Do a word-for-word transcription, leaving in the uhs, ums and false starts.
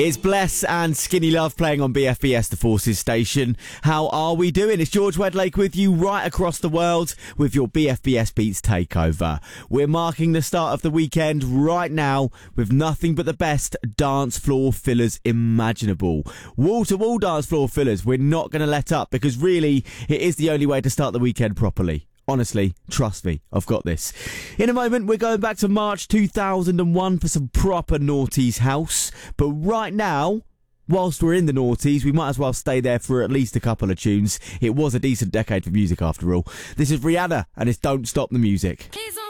It's Bless and Skinny Love playing on B F B S, the Forces station. How are we doing? It's George Wedlake with you right across the world with your B F B S Beats takeover. We're marking the start of the weekend right now with nothing but the best dance floor fillers imaginable. Wall-to-wall dance floor fillers. We're not going to let up because really it is the only way to start the weekend properly. Honestly, trust me, I've got this. In a moment, we're going back to March two thousand one for some proper noughties house. But right now, whilst we're in the noughties, we might as well stay there for at least a couple of tunes. It was a decent decade for music after all. This is Rihanna and it's Don't Stop the Music. Please